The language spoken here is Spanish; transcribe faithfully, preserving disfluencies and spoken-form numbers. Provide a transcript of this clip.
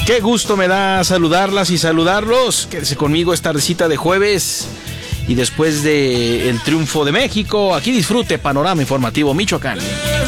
Qué gusto me da saludarlas y saludarlos. Quédese conmigo esta tardecita de jueves. Y después del triunfo de México, aquí disfrute Panorama Informativo Michoacán.